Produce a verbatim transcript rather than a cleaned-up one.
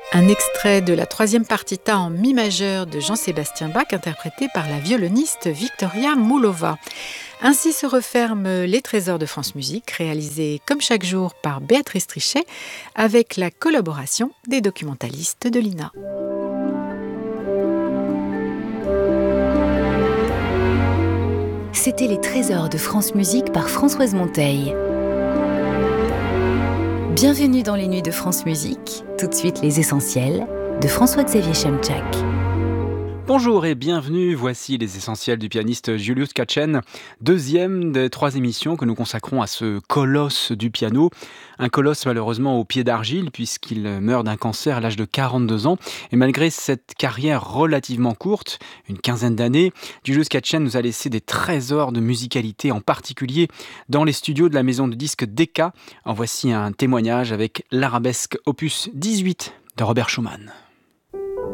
Un extrait de la troisième partita en mi majeur de Jean-Sébastien Bach, interprété par la violoniste Victoria Moulova. Ainsi se referment les Trésors de France Musique, réalisés comme chaque jour par Béatrice Trichet, avec la collaboration des documentalistes de l'I N A. C'était les Trésors de France Musique par Françoise Monteil. Bienvenue dans les nuits de France Musique. Tout de suite, les essentiels de François-Xavier Chemczak. Bonjour et bienvenue, voici les essentiels du pianiste Julius Katchen, deuxième des trois émissions que nous consacrons à ce colosse du piano. Un colosse malheureusement au pied d'argile puisqu'il meurt d'un cancer à l'âge de quarante-deux ans. Et malgré cette carrière relativement courte, une quinzaine d'années, Julius Katchen nous a laissé des trésors de musicalité, en particulier dans les studios de la maison de disques Decca. En voici un témoignage avec l'arabesque opus dix-huit de Robert Schumann.